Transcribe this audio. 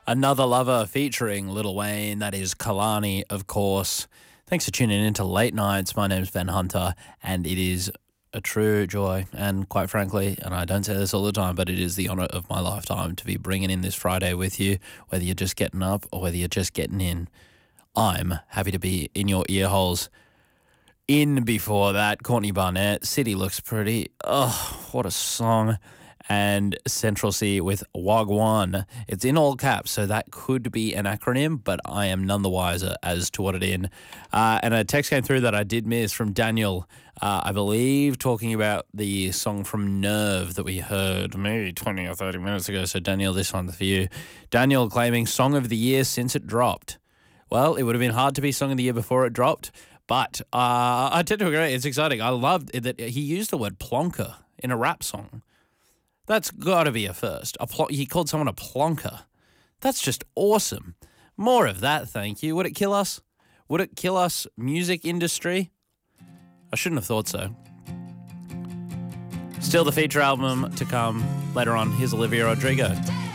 Another Lover featuring Lil Wayne. That is Kalani, of course. Thanks for tuning in to Late Nights. My name's Ben Hunter, and it is a true joy, and quite frankly, and I don't say this all the time, but it is the honour of my lifetime to be bringing in this Friday with you, whether you're just getting up or whether you're just getting in. I'm happy to be in your ear holes. In before that, Courtney Barnett, City Looks Pretty. Oh, what a song. And Central C with Wagwan. It's in all caps, so that could be an acronym, but I am none the wiser as to what it is. And a text came through that I did miss from Daniel, I believe, talking about the song from Nerve that we heard maybe 20 or 30 minutes ago. So, Daniel, this one's for you. Daniel claiming Song of the Year since it dropped. Well, it would have been hard to be Song of the Year before it dropped, but I tend to agree. It's exciting. I loved that he used the word plonker in a rap song. That's got to be a first. He called someone a plonker. That's just awesome. More of that, thank you. Would it kill us? Would it kill us, music industry? I shouldn't have thought so. Still the feature album to come later on. Here's Olivia Rodrigo.